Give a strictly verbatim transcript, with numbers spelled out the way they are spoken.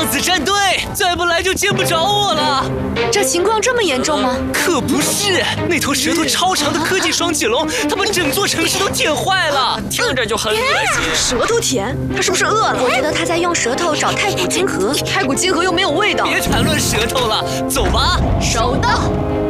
量子战队，再不来就见不着我了。 这情况这么严重吗？ 可不是，那头舌头超长的科技双脊龙，它把整座城市都舔坏了，听着就很恶心。 舌头舔，它是不是饿了？ 我觉得它在用舌头找太古金河， 太古金河又没有味道。 别谈论舌头了，走吧。 收到。